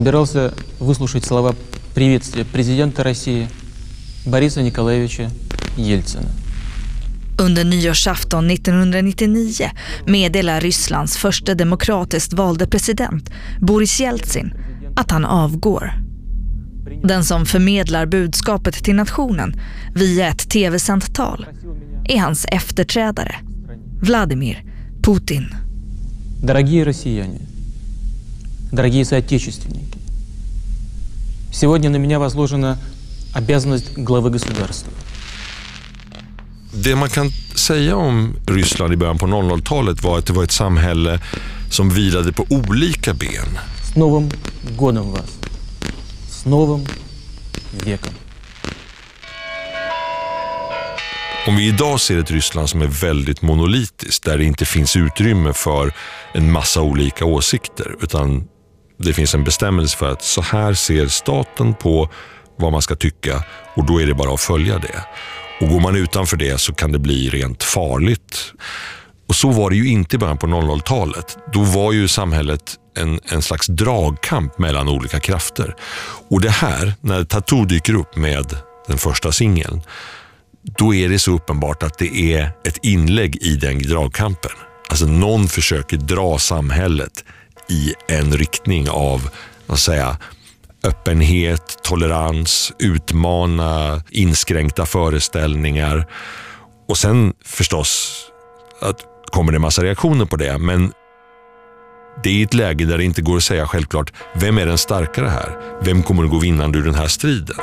Собирался выслушать слова приветствия президента России Бориса Николаевича Ельцина. Under nyårsafton 1999 meddelar Rysslands första demokratiskt valde president, Boris Jeltsin, att han avgår. Den som förmedlar budskapet till nationen via ett tv-sänt tal är hans efterträdare, Vladimir Putin. Дорогие россияне, дорогие соотечественники, сегодня на меня возложена обязанность главы государства. Det man kan säga om Ryssland i början på 00-talet var att det var ett samhälle som vilade på olika ben. С Новым годом вас! С Новым веком! Om vi idag ser ett Ryssland som är väldigt monolitiskt, där det inte finns utrymme för en massa olika åsikter, utan det finns en bestämmelse för att så här ser staten på vad man ska tycka, och då är det bara att följa det. Och går man utanför det så kan det bli rent farligt. Och så var det ju inte i början på 00-talet. Då var ju samhället en slags dragkamp mellan olika krafter. Och det här, när Tatu dyker upp med den första singeln, då är det så uppenbart att det är ett inlägg i den dragkampen. Alltså någon försöker dra samhället i en riktning av, vad säga, öppenhet, tolerans, utmana inskränkta föreställningar. Och sen förstås att kommer det en massa reaktioner på det, men det är ett läge där det inte går att säga självklart vem är den starkare här? Vem kommer att gå vinnande ur den här striden?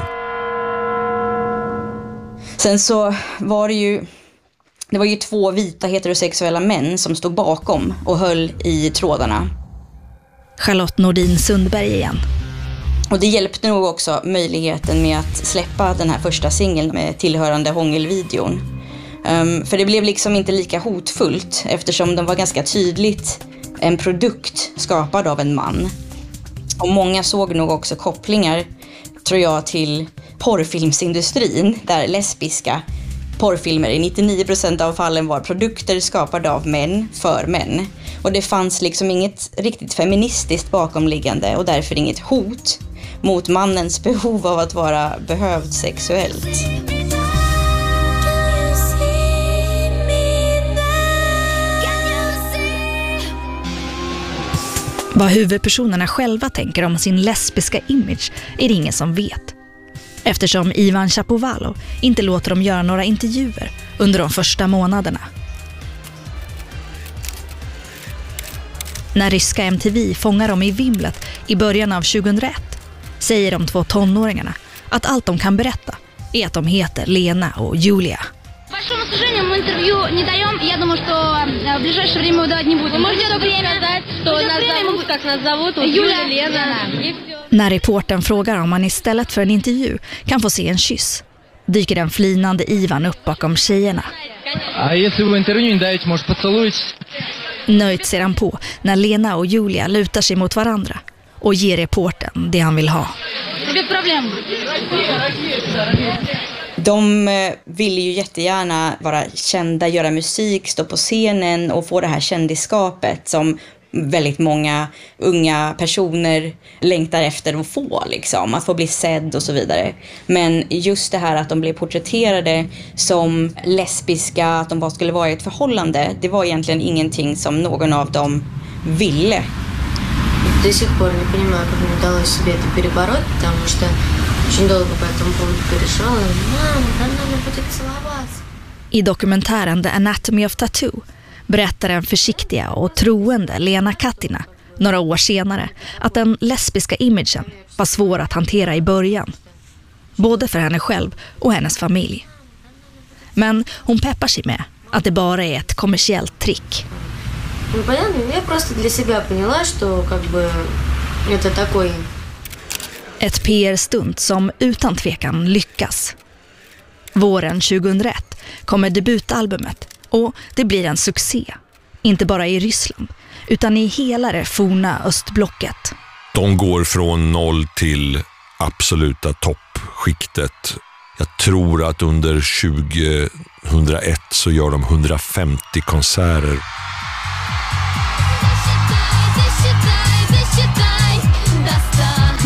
Sen så var det var ju två vita heterosexuella män som stod bakom och höll i trådarna. Charlotte Nordin Sundberg igen. Och det hjälpte nog också möjligheten med att släppa den här första singeln med tillhörande hångelvideon. För det blev liksom inte lika hotfullt eftersom de var ganska tydligt en produkt skapad av en man. Och många såg nog också kopplingar, tror jag, till porrfilmsindustrin, där lesbiska porrfilmer i 99% av fallen var produkter skapade av män för män. Och det fanns liksom inget riktigt feministiskt bakomliggande och därför inget hot mot mannens behov av att vara behövd sexuellt. Vad huvudpersonerna själva tänker om sin lesbiska image är det ingen som vet. Eftersom Ivan Shapovalov inte låter dem göra några intervjuer under de första månaderna. När ryska MTV fångar dem i vimlet i början av 2001 säger de två tonåringarna att allt de kan berätta är att de heter Lena och Julia. К большому сожалению, мы интервью не даем. Я думаю, что в ближайшее время удавать не будем. Можете сказать, что нас зовут, как нас зовут, Юля, Лена. När reportern frågar om man istället för en intervju kan få se en kyss, dyker den flinande Ivan upp bakom tjejerna. Nöjt ser han på när Lena och Julia lutar sig mot varandra och ger reportern det han vill ha. De ville ju jättegärna vara kända, göra musik, stå på scenen och få det här kändisskapet som väldigt många unga personer längtar efter att få, liksom, att få bli sedd och så vidare. Men just det här att de blev porträtterade som lesbiska, att de bara skulle vara i ett förhållande, det var egentligen ingenting som någon av dem ville. До сих пор не понимаю, как мне удалось себе это перебороть, потому что очень долго по этому поводу переживала. Мама, когда она будет целоваться? I dokumentären The Anatomy of Tattoo berättar den försiktiga och troende Lena Katina några år senare att den lesbiska imagen var svår att hantera i början. Både för henne själv och hennes familj. Men hon peppar sig med att det bara är ett kommersiellt trick. Ну, понятно, я просто для себя поняла, что как бы это такой... Ett PR-stunt som utan tvekan lyckas. Våren 2001 kommer debutalbumet och det blir en succé. Inte bara i Ryssland utan i hela det forna östblocket. De går från 0 till absoluta toppskiktet. Jag tror att under 2001 så gör de 150 konserter.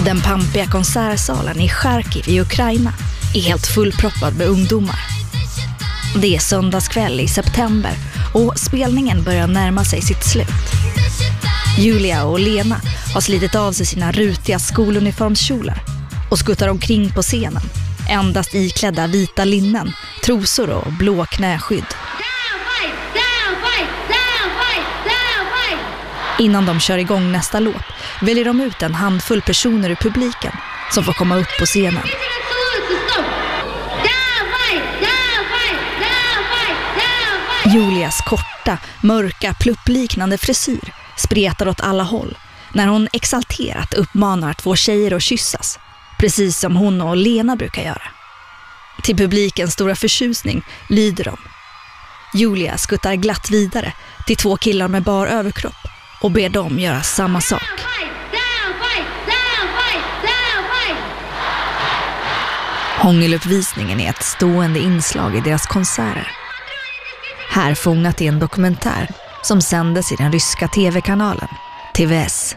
Den pampiga konsertsalen i Charkiv i Ukraina är helt fullproppad med ungdomar. Det är söndagskväll i september och spelningen börjar närma sig sitt slut. Julia och Lena har slitit av sig sina rutiga skoluniformskjolar och skuttar omkring på scenen, endast iklädda vita linnen, trosor och blå knäskydd. Innan de kör igång nästa låt väljer de ut en handfull personer i publiken som får komma upp på scenen. Julias korta, mörka, pluppliknande frisyr spretar åt alla håll när hon exalterat uppmanar två tjejer att kyssas, precis som hon och Lena brukar göra. Till publikens stora förtjusning lyder de. Julia skuttar glatt vidare till två killar med bar överkropp och ber dem göra samma sak. Hångeluppvisningen är ett stående inslag i deras konserter. Här fångat i en dokumentär som sändes i den ryska tv-kanalen TVS.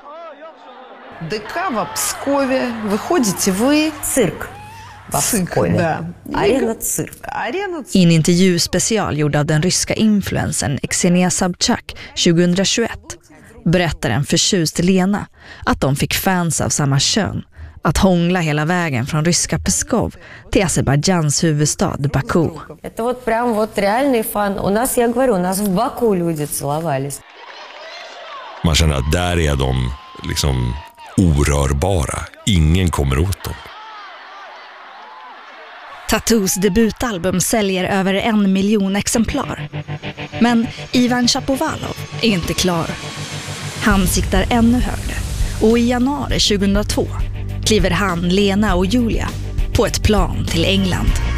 ДК в Пскове. Выходите вы? Цирк. Да. Арена цирк. I en intervjuspecial gjord av den ryska influencern Ksenia Sobchak 2021 berättar en förtjust Lena att de fick fans av samma kön att hångla hela vägen från ryska Pskov till Azerbajdzjans huvudstad Baku. Это вот прям вот реальный фан. У нас, я говорю, у нас в Баку люди целовались. Man känner att där är de liksom orörbara. Ingen kommer åt dem. Tattoos debutalbum säljer över 1 miljon exemplar. Men Ivan Shapovalov är inte klar. Han siktar ännu högre. Och i januari 2002 kliver han, Lena och Julia på ett plan till England.